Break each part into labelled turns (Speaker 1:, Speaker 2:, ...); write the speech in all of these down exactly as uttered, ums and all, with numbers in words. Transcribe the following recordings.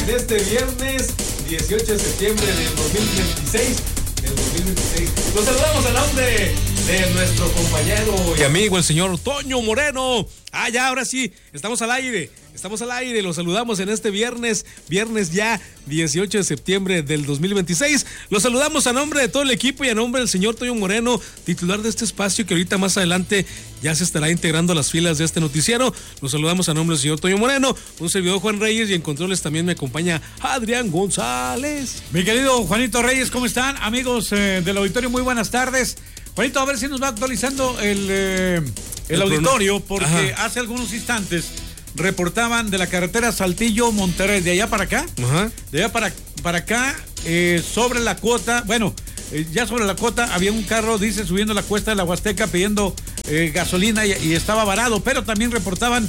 Speaker 1: en este viernes dieciocho de septiembre del dos mil veintiséis. Del dos mil veintiséis. Los saludamos a nombre de nuestro compañero y amigo, el señor Toño Moreno. Ah, ya, ahora sí, estamos al aire. Estamos al aire, los saludamos en este viernes, viernes ya dieciocho de septiembre del dos mil veintiséis. Los saludamos a nombre de todo el equipo y a nombre del señor Toño Moreno, titular de este espacio que ahorita más adelante ya se estará integrando a las filas de este noticiero. Los saludamos a nombre del señor Toño Moreno, un servidor Juan Reyes, y en controles también me acompaña Adrián González.
Speaker 2: Mi querido Juanito Reyes, ¿cómo están? Amigos eh, del auditorio, muy buenas tardes. Juanito, a ver si nos va actualizando el, eh, el, el auditorio, porque Ajá. hace algunos instantes reportaban de la carretera Saltillo-Monterrey, de allá para acá, Ajá. de allá para, para acá, eh, sobre la cuota, bueno, eh, ya sobre la cuota había un carro, dice, subiendo la cuesta de la Huasteca pidiendo eh, gasolina y, y estaba varado, pero también reportaban,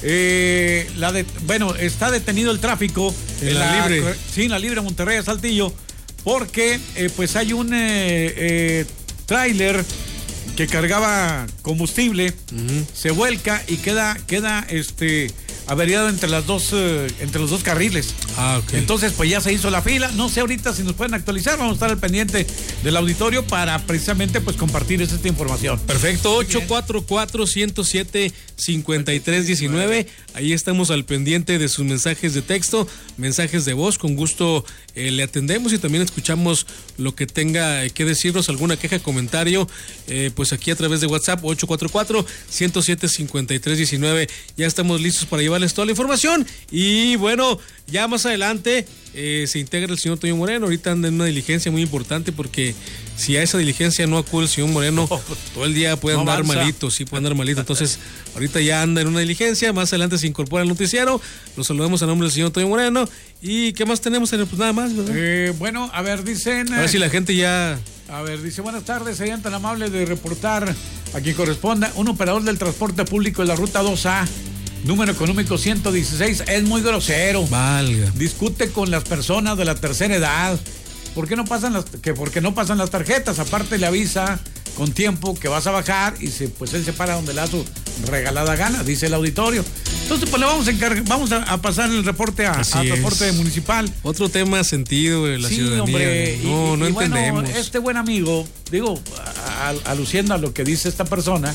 Speaker 2: eh, la de, bueno, está detenido el tráfico
Speaker 1: en, en la, la libre.
Speaker 2: Sí, en la libre Monterrey a Saltillo, porque eh, pues hay un eh, eh, tráiler que cargaba combustible, uh-huh. se vuelca y queda, queda este averiado entre las dos, eh, entre los dos carriles.
Speaker 1: Ah, ok.
Speaker 2: Entonces, pues ya se hizo la fila. No sé ahorita si nos pueden actualizar. Vamos a estar al pendiente del auditorio para precisamente pues compartir esta información.
Speaker 1: Perfecto. ocho cuatro cuatro, uno cero siete, cinco tres uno nueve. Ahí estamos al pendiente de sus mensajes de texto, mensajes de voz. Con gusto eh, le atendemos y también escuchamos lo que tenga que decirnos, alguna queja, comentario, eh, pues aquí a través de WhatsApp ocho cuatro cuatro, uno cero siete, cinco tres uno nueve. Ya estamos listos para llevarles toda la información y bueno, ya más adelante eh, se integra el señor Toño Moreno. Ahorita anda en una diligencia muy importante porque si a esa diligencia no acude el señor Moreno, todo el día puede andar no malito, sí puede andar malito. Entonces, ahorita ya anda en una diligencia, más adelante se incorpora al noticiero. Los saludamos a nombre del señor Toño Moreno. ¿Y qué más tenemos? Pues nada más, ¿verdad?
Speaker 2: Eh, bueno, a ver, dicen...
Speaker 1: A ver si la gente ya...
Speaker 2: A ver, dice, buenas tardes, serían tan amables de reportar a quien corresponda, un operador del transporte público de la ruta dos A, número económico ciento dieciséis, es muy grosero.
Speaker 1: Valga.
Speaker 2: Discute con las personas de la tercera edad. ¿Por qué no pasan las, que porque no pasan las tarjetas? Aparte le avisa con tiempo que vas a bajar y se, pues él se para donde le da su regalada gana, dice el auditorio. Entonces, pues le vamos a encargar, vamos a, a pasar el reporte a, a transporte municipal.
Speaker 1: Otro tema sentido de la
Speaker 2: sí,
Speaker 1: ciudadanía.
Speaker 2: Hombre,
Speaker 1: no,
Speaker 2: y,
Speaker 1: no
Speaker 2: y
Speaker 1: entendemos.
Speaker 2: Bueno, este buen amigo, digo, aluciendo a lo que dice esta persona,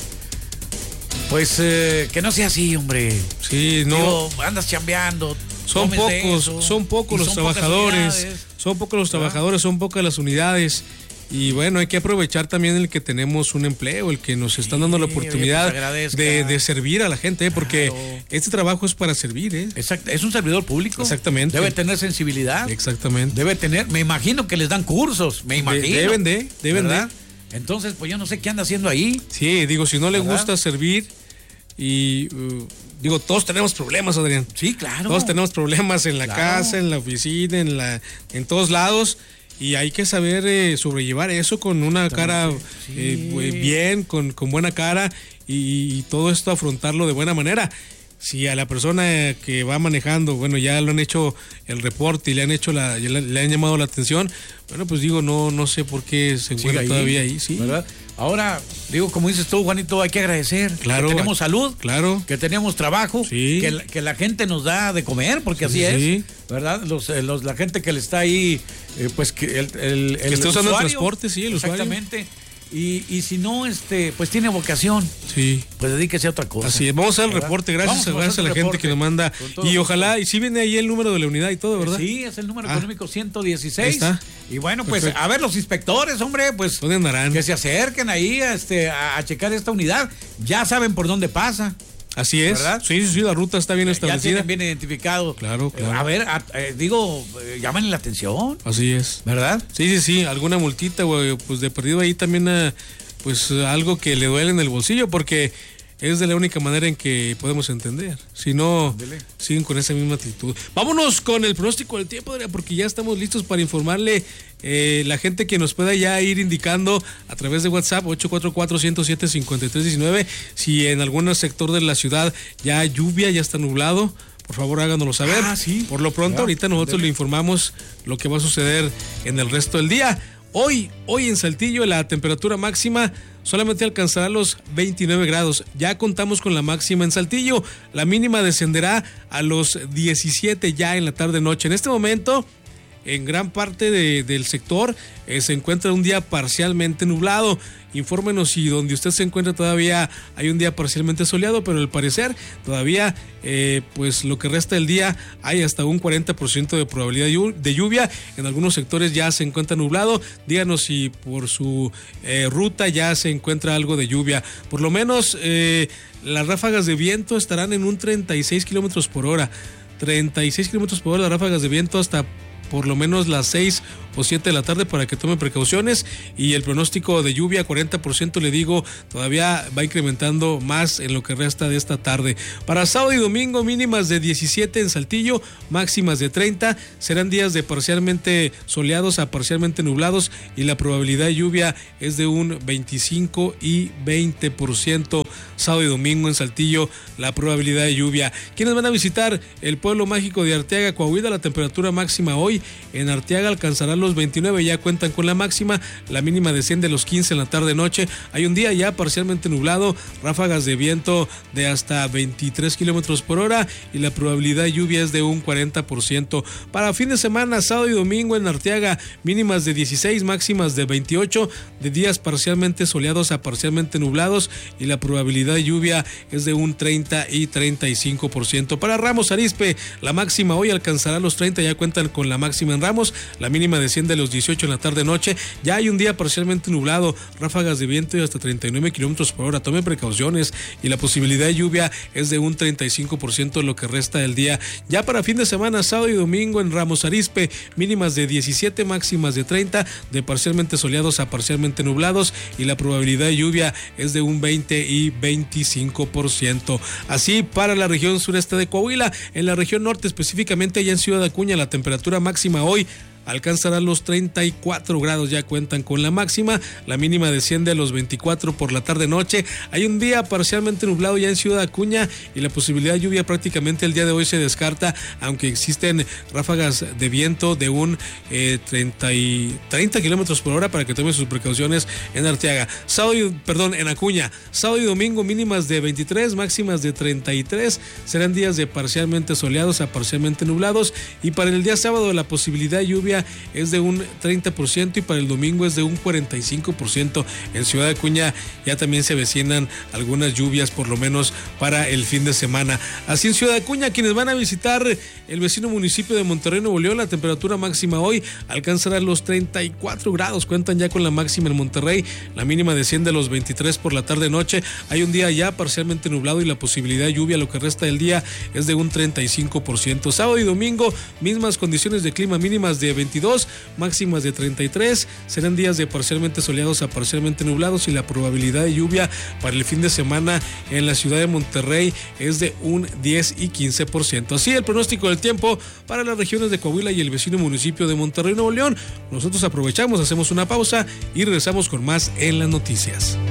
Speaker 2: pues eh, que no sea así, hombre.
Speaker 1: Sí, no.
Speaker 2: Digo, andas chambeando.
Speaker 1: Son pocos, son pocos los trabajadores. Son pocos los trabajadores, son pocas las unidades. Y bueno, hay que aprovechar también el que tenemos un empleo, el que nos están dando la oportunidad
Speaker 2: pues
Speaker 1: de, de servir a la gente, ¿eh? Porque claro. Este trabajo es para servir, ¿eh?
Speaker 2: Exacto, es un servidor público.
Speaker 1: Exactamente.
Speaker 2: Debe tener sensibilidad.
Speaker 1: Exactamente.
Speaker 2: Debe tener, me imagino que les dan cursos, me imagino.
Speaker 1: De, deben de, deben
Speaker 2: ¿verdad?
Speaker 1: de.
Speaker 2: Entonces, pues yo no sé qué anda haciendo ahí.
Speaker 1: Sí, digo, si no le ¿verdad? Gusta servir y... Uh, digo, todos tenemos problemas, Adrián.
Speaker 2: Sí, claro.
Speaker 1: Todos tenemos problemas en la
Speaker 2: claro.
Speaker 1: casa, en la oficina, en la, en todos lados. Y hay que saber eh, sobrellevar eso con una cara sí. eh, bien, con, con buena cara y, y todo esto afrontarlo de buena manera. Si a la persona que va manejando, bueno, ya lo han hecho el reporte y le han hecho la, le, le han llamado la atención, bueno, pues digo, no, no sé por qué se encuentra ahí, todavía ahí, sí.
Speaker 2: ¿Verdad? Ahora, digo, como dices tú, Juanito, hay que agradecer
Speaker 1: claro,
Speaker 2: que tenemos salud,
Speaker 1: claro,
Speaker 2: que tenemos trabajo,
Speaker 1: sí.
Speaker 2: que, la, que la gente nos da de comer, porque así
Speaker 1: sí,
Speaker 2: es,
Speaker 1: sí.
Speaker 2: ¿verdad? Los, los, la gente que le está ahí, eh, pues que el, el, el
Speaker 1: que está usando
Speaker 2: usuario,
Speaker 1: el transporte, sí, el
Speaker 2: exactamente,
Speaker 1: usuario.
Speaker 2: Y, y si no, este, pues tiene vocación.
Speaker 1: Sí.
Speaker 2: Pues dedíquese a otra cosa.
Speaker 1: Así es. Vamos a hacer el reporte. Gracias, a, gracias a la gente que nos manda. Y ojalá, y sí viene ahí el número de la unidad y todo, ¿verdad?
Speaker 2: Sí, es el número
Speaker 1: ah,
Speaker 2: económico ciento dieciséis.
Speaker 1: Ahí está.
Speaker 2: Y bueno, pues
Speaker 1: perfecto.
Speaker 2: A ver los inspectores, hombre, pues.
Speaker 1: ¿Dónde andarán?
Speaker 2: Que se acerquen ahí a, este, a, a checar esta unidad. Ya saben por dónde pasa.
Speaker 1: Así es, ¿verdad? Sí, sí, sí, la ruta está bien establecida.
Speaker 2: Ya tienen bien identificado.
Speaker 1: Claro, claro.
Speaker 2: A ver, a, eh, digo, eh, llámenle la atención.
Speaker 1: Así es.
Speaker 2: ¿Verdad?
Speaker 1: Sí, sí, sí, alguna multita, güey, pues de perdido ahí también, eh, pues algo que le duele en el bolsillo, porque es de la única manera en que podemos entender. Si no, Dele. siguen con esa misma actitud. Vámonos con el pronóstico del tiempo, porque ya estamos listos para informarle eh, la gente que nos pueda ya ir indicando a través de WhatsApp ocho cuatro cuatro, uno cero siete, cinco tres uno nueve si en algún sector de la ciudad ya hay lluvia, ya está nublado. Por favor, háganoslo saber.
Speaker 2: Ah, sí.
Speaker 1: Por lo pronto,
Speaker 2: claro.
Speaker 1: ahorita nosotros
Speaker 2: Dele.
Speaker 1: le informamos lo que va a suceder en el resto del día. Hoy, hoy en Saltillo la temperatura máxima solamente alcanzará los veintinueve grados. Ya contamos con la máxima en Saltillo. La mínima descenderá a los diecisiete ya en la tarde-noche. En este momento, en gran parte de, del sector eh, se encuentra un día parcialmente nublado. Infórmenos si donde usted se encuentra todavía hay un día parcialmente soleado, pero al parecer todavía eh, pues lo que resta del día hay hasta un cuarenta por ciento de probabilidad de lluvia. En algunos sectores ya se encuentra nublado. Díganos si por su eh, ruta ya se encuentra algo de lluvia. Por lo menos eh, las ráfagas de viento estarán en un treinta y seis kilómetros por hora. treinta y seis kilómetros por hora las ráfagas de viento hasta por lo menos las seis o siete de la tarde para que tome precauciones. Y el pronóstico de lluvia cuarenta por ciento, le digo, todavía va incrementando más en lo que resta de esta tarde. Para sábado y domingo, mínimas de diecisiete en Saltillo, máximas de treinta. Serán días de parcialmente soleados a parcialmente nublados y la probabilidad de lluvia es de un veinticinco y veinte por ciento. Sábado y domingo en Saltillo, la probabilidad de lluvia. ¿Quiénes van a visitar el pueblo mágico de Arteaga, Coahuila? La temperatura máxima hoy en Arteaga alcanzará los veintinueve, ya cuentan con la máxima. La mínima desciende a los quince en la tarde-noche. Hay un día ya parcialmente nublado, ráfagas de viento de hasta veintitrés kilómetros por hora y la probabilidad de lluvia es de un cuarenta por ciento. Para fin de semana, sábado y domingo en Arteaga, mínimas de dieciséis, máximas de veintiocho, de días parcialmente soleados a parcialmente nublados y la probabilidad de lluvia es de un treinta y treinta y cinco por ciento. Para Ramos Arizpe, la máxima hoy alcanzará los treinta, ya cuentan con la máxima en Ramos. La mínima desciende a los dieciocho en la tarde-noche. Ya hay un día parcialmente nublado, ráfagas de viento de hasta treinta y nueve kilómetros por hora. Tome precauciones y la posibilidad de lluvia es de un treinta y cinco por ciento lo que resta del día. Ya para fin de semana, sábado y domingo en Ramos Arizpe, mínimas de diecisiete, máximas de treinta, de parcialmente soleados a parcialmente nublados y la probabilidad de lluvia es de un veinte y veinticinco por ciento. Así para la región sureste de Coahuila. En la región norte, específicamente allá en Ciudad Acuña, la temperatura máxima hoy alcanzará los treinta y cuatro grados, ya cuentan con la máxima. La mínima desciende a los veinticuatro por la tarde-noche. Hay un día parcialmente nublado ya en Ciudad Acuña y la posibilidad de lluvia prácticamente el día de hoy se descarta, aunque existen ráfagas de viento de un eh, treinta, y, treinta kilómetros por hora para que tomen sus precauciones en Arteaga. Sábado y, perdón, en Acuña. Sábado y domingo mínimas de veintitrés, máximas de treinta y tres. Serán días de parcialmente soleados a parcialmente nublados y para el día sábado la posibilidad de lluvia es de un treinta por ciento y para el domingo es de un cuarenta y cinco por ciento. En Ciudad Acuña ya también se avecinan algunas lluvias, por lo menos para el fin de semana. Así en Ciudad Acuña, quienes van a visitar el vecino municipio de Monterrey, Nuevo León, la temperatura máxima hoy alcanzará los treinta y cuatro grados, cuentan ya con la máxima en Monterrey. La mínima desciende a los veintitrés por la tarde-noche. Hay un día ya parcialmente nublado y la posibilidad de lluvia lo que resta del día es de un treinta y cinco por ciento. Sábado y domingo, mismas condiciones de clima, mínimas de veintidós, máximas de treinta y tres. Serán días de parcialmente soleados a parcialmente nublados y la probabilidad de lluvia para el fin de semana en la ciudad de Monterrey es de un diez y quince por ciento. Así el pronóstico del tiempo para las regiones de Coahuila y el vecino municipio de Monterrey, Nuevo León. Nosotros aprovechamos, hacemos una pausa y regresamos con más en las noticias.